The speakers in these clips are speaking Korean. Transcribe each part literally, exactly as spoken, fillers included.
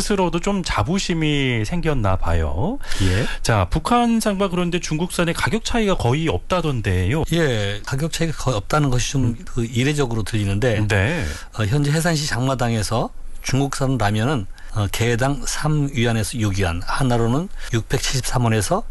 스스로도 좀 자부심이 생겼나 봐요. 예. 자, 북한산과 그런데 중국산의 가격 차이가 거의 없다던데요. 예, 가격 차이가 거의 없다는 것이 좀 그 이례적으로 들리는데 네. 어, 현재 해산시 장마당에서 중국산 라면은 어, 개당 삼 위안에서 육 위안, 하나로는 육백칠십삼 원에서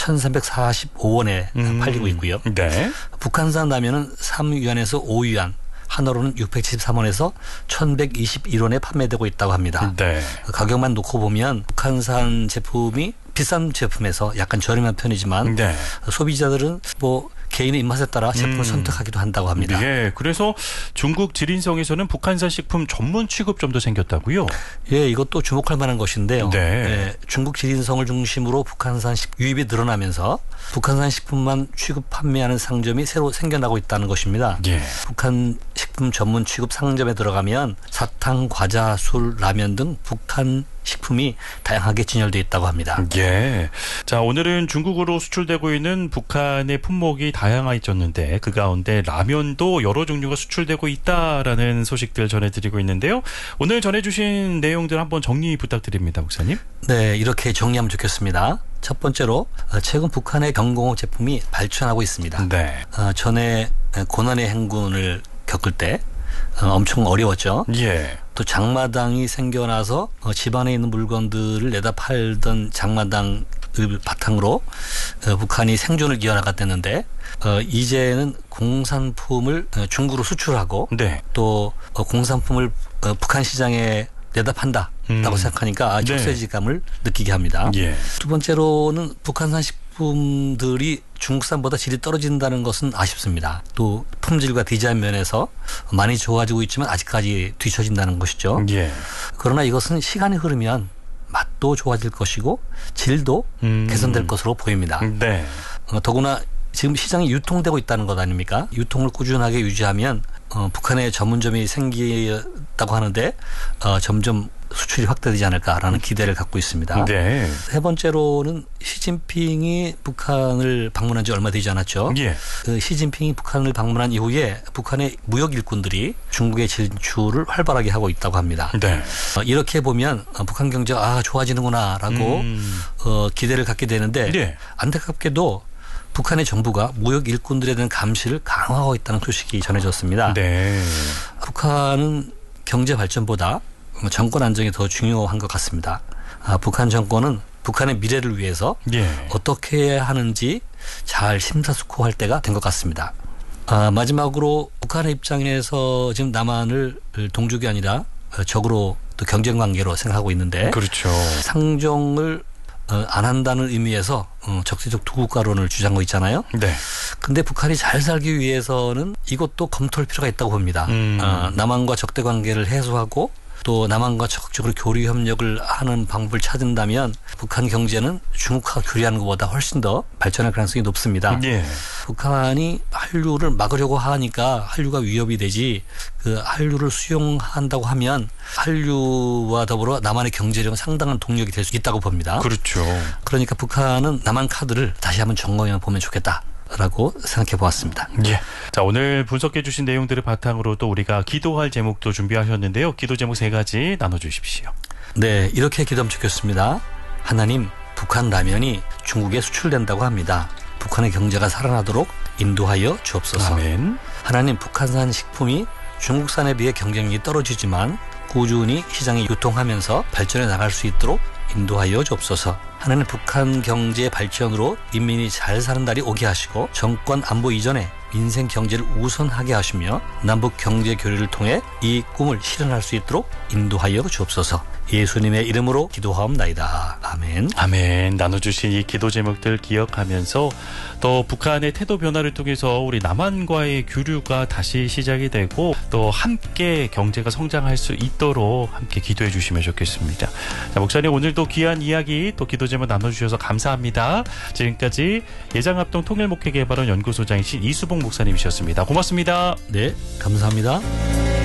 천삼백사십오 원에 음, 팔리고 있고요. 네. 북한산 라면은 삼 위안에서 오 위안, 하나로는 육백칠십삼 원에서 천백이십일 원에 판매되고 있다고 합니다. 네. 가격만 놓고 보면 북한산 제품이 비싼 제품에서 약간 저렴한 편이지만 네. 소비자들은 뭐 개인의 입맛에 따라 제품을 음. 선택하기도 한다고 합니다. 예, 그래서 중국 지린성에서는 북한산 식품 전문 취급점도 생겼다고요? 예, 이것도 주목할 만한 것인데요. 네. 예, 중국 지린성을 중심으로 북한산 식 유입이 늘어나면서 북한산 식품만 취급 판매하는 상점이 새로 생겨나고 있다는 것입니다. 예. 북한 식품 전문 취급 상점에 들어가면 사탕, 과자, 술, 라면 등 북한 식품이 다양하게 진열되어 있다고 합니다. 예. 자, 오늘은 중국으로 수출되고 있는 북한의 품목이 다양해졌는데 그 가운데 라면도 여러 종류가 수출되고 있다라는 소식들 전해드리고 있는데요. 오늘 전해주신 내용들 한번 정리 부탁드립니다, 목사님. 네, 이렇게 정리하면 좋겠습니다. 첫 번째로 최근 북한의 경공업 제품이 발전하고 있습니다. 네. 어, 전에 고난의 행군을 겪을 때 어, 엄청 어려웠죠. 예. 또 장마당이 생겨나서 어, 집안에 있는 물건들을 내다 팔던 장마당을 바탕으로 어, 북한이 생존을 이어나갔댔는데 어, 이제는 공산품을 어, 중국으로 수출하고 네. 또 어, 공산품을 어, 북한 시장에 내다 판다라고 음. 생각하니까 아, 촉세지감을 네. 느끼게 합니다. 예. 두 번째로는 북한산 식품들이 중국산보다 질이 떨어진다는 것은 아쉽습니다. 또 품질과 디자인 면에서 많이 좋아지고 있지만 아직까지 뒤처진다는 것이죠. 예. 그러나 이것은 시간이 흐르면 맛도 좋아질 것이고 질도 음. 개선될 것으로 보입니다. 네. 어, 더구나 지금 시장이 유통되고 있다는 것 아닙니까? 유통을 꾸준하게 유지하면 어, 북한에 전문점이 생기다고 하는데 어, 점점 수출이 확대되지 않을까라는 기대를 갖고 있습니다. 네. 세 번째로는 시진핑이 북한을 방문한 지 얼마 되지 않았죠. 예. 그 시진핑이 북한을 방문한 이후에 북한의 무역 일꾼들이 중국의 진출을 활발하게 하고 있다고 합니다. 네. 어, 이렇게 보면 어, 북한 경제가 아, 좋아지는구나라고 음. 어, 기대를 갖게 되는데 네. 안타깝게도 북한의 정부가 무역 일꾼들에 대한 감시를 강화하고 있다는 소식이 전해졌습니다. 네. 북한은 경제 발전보다 정권 안정이 더 중요한 것 같습니다. 아, 북한 정권은 북한의 미래를 위해서 예. 어떻게 해야 하는지 잘 심사숙고할 때가 된 것 같습니다. 아, 마지막으로 북한의 입장에서 지금 남한을 동족이 아니라 적으로 또 경쟁 관계로 생각하고 있는데 그렇죠. 상종을 어, 안 한다는 의미에서 어, 적대적 두국가론을 주장하고 있잖아요. 네. 근데 북한이 잘 살기 위해서는 이것도 검토할 필요가 있다고 봅니다. 음. 어, 남한과 적대 관계를 해소하고 또 남한과 적극적으로 교류 협력을 하는 방법을 찾는다면 북한 경제는 중국과 교류하는 것보다 훨씬 더 발전할 가능성이 높습니다. 예. 북한이 한류를 막으려고 하니까 한류가 위협이 되지 그 한류를 수용한다고 하면 한류와 더불어 남한의 경제력은 상당한 동력이 될 수 있다고 봅니다. 그렇죠. 그러니까 북한은 남한 카드를 다시 한번 점검해 보면 좋겠다. 라고 생각해 보았습니다. 예. 자, 오늘 분석해 주신 내용들을 바탕으로 또 우리가 기도할 제목도 준비하셨는데요. 기도 제목 세 가지 나눠 주십시오. 네, 이렇게 기도하면 좋겠습니다. 하나님, 북한 라면이 중국에 수출된다고 합니다. 북한의 경제가 살아나도록 인도하여 주옵소서. 아멘. 하나님, 북한산 식품이 중국산에 비해 경쟁력이 떨어지지만 꾸준히 시장에 유통하면서 발전해 나갈 수 있도록 인도하여 주옵소서. 하나님, 북한 경제의 발전으로 인민이 잘 사는 날이 오게 하시고 정권 안보 이전에 민생 경제를 우선하게 하시며 남북 경제 교류를 통해 이 꿈을 실현할 수 있도록 인도하여 주옵소서. 예수님의 이름으로 기도하옵나이다. 아멘. 아멘. 나눠주신 이 기도 제목들 기억하면서 또 북한의 태도 변화를 통해서 우리 남한과의 교류가 다시 시작이 되고 또 함께 경제가 성장할 수 있도록 함께 기도해 주시면 좋겠습니다. 자, 목사님 오늘도 귀한 이야기 또 기도 제목 나눠주셔서 감사합니다. 지금까지 예장합동 통일목회개발원 연구소장이신 이수봉 목사님이셨습니다. 고맙습니다. 네, 감사합니다.